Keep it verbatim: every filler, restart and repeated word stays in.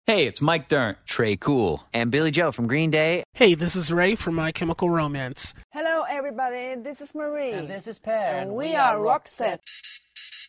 Hey, it's Mike Dirnt, Trey Cool, and Billy Joe from Green Day. Hey, this is Ray from My Chemical Romance. Hello, everybody. This is Marie. And this is Pat. And we, we are Roxette.